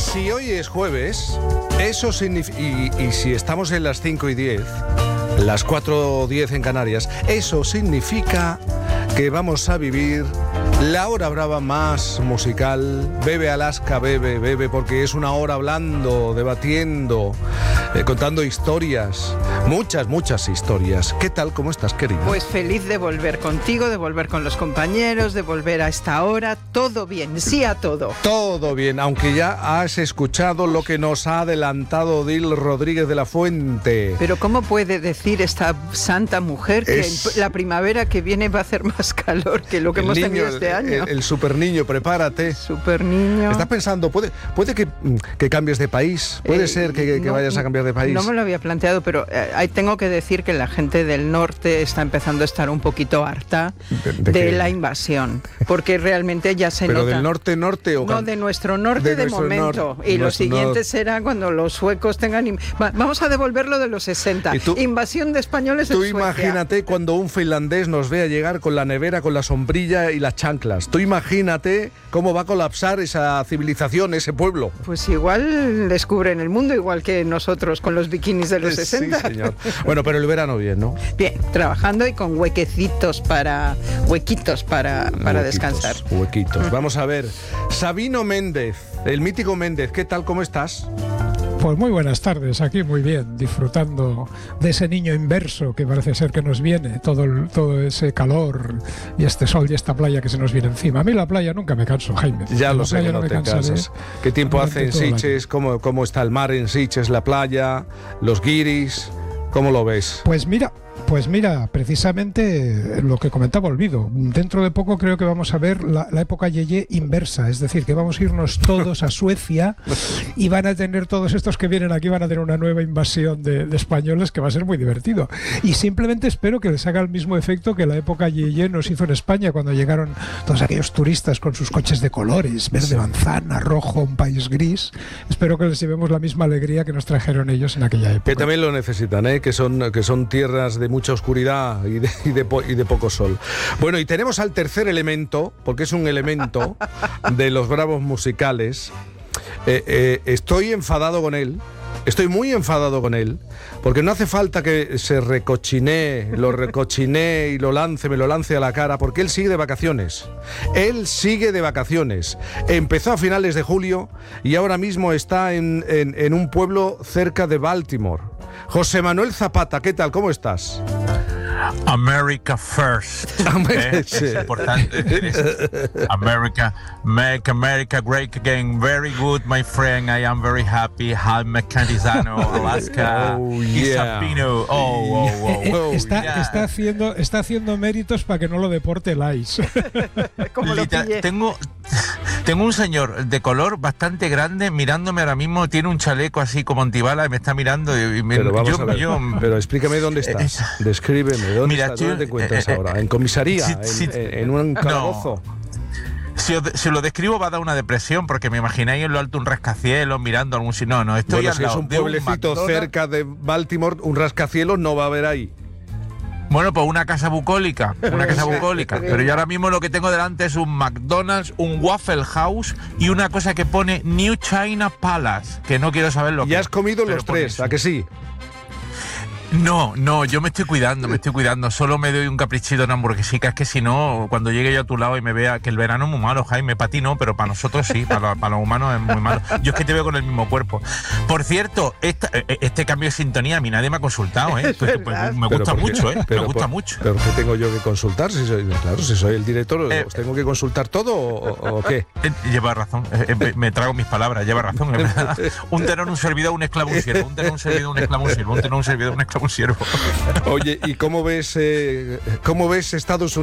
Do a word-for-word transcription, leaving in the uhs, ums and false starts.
Si hoy es jueves, eso significa... Y, y si estamos en las cinco y diez, las cuatro y diez en Canarias, eso significa que vamos a vivir la hora brava más musical. Bebe Alaska, bebe, bebe, porque es una hora hablando, debatiendo, eh, contando historias, muchas, muchas historias. ¿Qué tal? ¿Cómo estás, querida? Pues feliz de volver contigo, de volver con los compañeros, de volver a esta hora. Todo bien, sí a todo. Todo bien, aunque ya has escuchado lo que nos ha adelantado Odil Rodríguez de la Fuente. Pero ¿cómo puede decir esta santa mujer que Es... la primavera que viene va a hacer más calor que lo que el hemos niño, tenido este año? El, el super niño, prepárate. Super niño. ¿Estás pensando, puede, puede que, que cambies de país? ¿Puede eh, ser que, que no, vayas a cambiar de país? No me lo había planteado, pero eh, tengo que decir que la gente del norte está empezando a estar un poquito harta de, de, de la invasión, porque realmente ya se ¿Pero nota... del norte, norte o...? No, de nuestro norte de, de nuestro momento. Nor... Y lo siguiente será cuando los suecos tengan... In... Va, vamos a devolverlo de los sesenta. Tú, invasión de españoles en Tú Suecia. Imagínate cuando un finlandés nos vea llegar con la nevera, con la sombrilla y las chanclas. Tú imagínate cómo va a colapsar esa civilización, ese pueblo. Pues igual descubren el mundo, igual que nosotros con los bikinis de los sí, sesenta. Señor. Bueno, pero el verano bien, ¿no? Bien, trabajando y con huequecitos para... huequitos para, para huequitos, descansar. Huequitos. Mm. Vamos a ver. Sabino Méndez, el mítico Méndez, ¿qué tal? ¿Cómo estás? Pues muy buenas tardes, aquí muy bien, disfrutando de ese niño inverso que parece ser que nos viene, todo, el, todo ese calor y este sol y esta playa que se nos viene encima. A mí la playa nunca me canso, Jaime. Ya lo sé que no me te cansas. ¿Qué tiempo hace en Sitges? ¿Cómo, ¿Cómo está el mar en Sitges, la playa, los guiris? ¿Cómo lo ves? Pues mira... Pues mira, precisamente lo que comentaba Olvido, dentro de poco creo que vamos a ver la, la época Yeye inversa, es decir, que vamos a irnos todos a Suecia y van a tener todos estos que vienen aquí, van a tener una nueva invasión de, de españoles que va a ser muy divertido. Y simplemente espero que les haga el mismo efecto que la época Yeye nos hizo en España cuando llegaron todos aquellos turistas con sus coches de colores, verde manzana, rojo, un país gris. Espero que les llevemos la misma alegría que nos trajeron ellos en aquella época. Que también lo necesitan, ¿eh? que, son, que son tierras de mucha oscuridad y de, y, de, y de poco sol. Bueno, y tenemos al tercer elemento, porque es un elemento de los bravos musicales. Eh, eh, estoy enfadado con él, estoy muy enfadado con él, porque no hace falta que se recochinee, lo recochinee y lo lance, me lo lance a la cara, porque él sigue de vacaciones. Él sigue de vacaciones. Empezó a finales de julio y ahora mismo está en, en, en un pueblo cerca de Baltimore. José Manuel Zapata, ¿qué tal? ¿Cómo estás? America first. ¿Eh? Es importante. America, make America great again. Very good, my friend. I am very happy. Jaime Cantizano, Alaska. Oh, yeah. Sabino. Oh, oh, oh, oh. Está, yeah. está, haciendo, está haciendo méritos para que no lo deporte el I C E. ¿Cómo lo pille? Tengo, tengo un señor de color bastante grande mirándome ahora mismo. Tiene un chaleco así como antibala y me está mirando. Y me, pero vamos yo, a ver. Yo, pero explícame dónde estás. Descríbeme. ¿Dónde, Mira, estás? tú, ¿Dónde te encuentras eh, ahora? ¿En comisaría? Sí, ¿En, sí, en, en un calabozo? No. Si os, si os lo describo va a dar una depresión, porque me imagináis en lo alto un rascacielos mirando algún... No, no, estoy bueno, al si lado es un de un pueblecito McDonald's. cerca de Baltimore, un rascacielos no va a haber ahí. Bueno, pues una casa bucólica, una casa bucólica. Pero yo ahora mismo lo que tengo delante es un McDonald's, un Waffle House y una cosa que pone New China Palace, que no quiero saber lo que... ¿Y has comido pero los tres? ¿A que sí? No, no, yo me estoy cuidando, me estoy cuidando. Solo me doy un caprichito en hamburguesica. Es que si no, cuando llegue yo a tu lado y me vea que el verano es muy malo, Jaime, para ti no, pero para nosotros sí, para, para los humanos es muy malo. Yo es que te veo con el mismo cuerpo. Por cierto, esta, este cambio de sintonía a mí nadie me ha consultado, ¿eh? Pues, pues, me gusta mucho, ¿eh? Me gusta por, mucho. ¿Pero qué tengo yo que consultar? Si soy, claro, si soy el director, eh, ¿os tengo que consultar todo o, o qué? Eh, lleva razón, eh, me, me trago mis palabras, lleva razón, es verdad. Un tenor, un servidor, un esclavo, un siervo. Un tenor, un servidor, un esclavo, un siervo. Un tenor, un servidor, un esclavo, un siervo. Oye, ¿y cómo ves, eh, cómo ves Estados Unidos?